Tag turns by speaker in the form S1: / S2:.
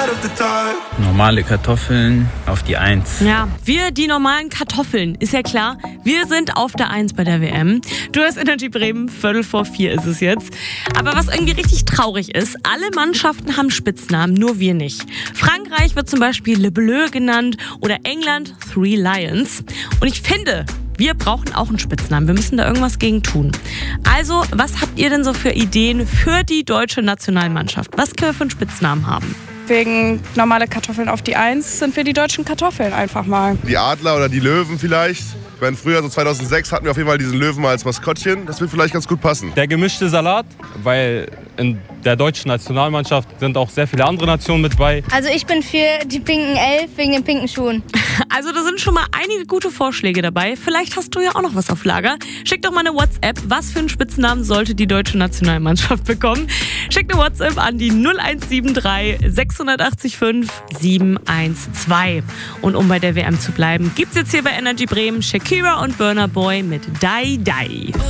S1: Normale Kartoffeln auf die 1.
S2: Ja, wir, die normalen Kartoffeln, ist ja klar. Wir sind auf der 1 bei der WM. Du hast Energy Bremen, 3:45 ist es jetzt. Aber was irgendwie richtig traurig ist, alle Mannschaften haben Spitznamen, nur wir nicht. Frankreich wird zum Beispiel Le Bleu genannt oder England Three Lions. Und ich finde, wir brauchen auch einen Spitznamen. Wir müssen da irgendwas gegen tun. Also, was habt ihr denn so für Ideen für die deutsche Nationalmannschaft? Was können wir für einen Spitznamen haben?
S3: Wegen normale Kartoffeln auf die 1 sind wir die deutschen Kartoffeln einfach mal.
S4: Die Adler oder die Löwen vielleicht. Ich meine, früher, so 2006, hatten wir auf jeden Fall diesen Löwen mal als Maskottchen. Das wird vielleicht ganz gut passen.
S5: Der gemischte Salat, weil in der deutschen Nationalmannschaft sind auch sehr viele andere Nationen mit bei.
S6: Also ich bin für die pinken 11 wegen den pinken Schuhen.
S2: Also da sind schon mal einige gute Vorschläge dabei. Vielleicht hast du ja auch noch was auf Lager. Schick doch mal eine WhatsApp. Was für einen Spitznamen sollte die deutsche Nationalmannschaft bekommen? Schick eine WhatsApp an die 0173 685 712. Und um bei der WM zu bleiben, gibt's jetzt hier bei Energy Bremen Shakira und Burna Boy mit Die Die.